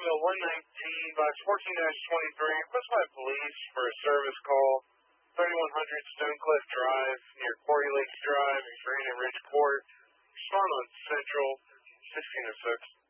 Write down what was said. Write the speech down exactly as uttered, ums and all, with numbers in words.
Samuel one nineteen, box fourteen twenty-three, request by police for a service call, thirty-one hundred Stonecliff Drive, near Quarry Lakes Drive in Granite Ridge Court. Respond on Central, sixteen oh six.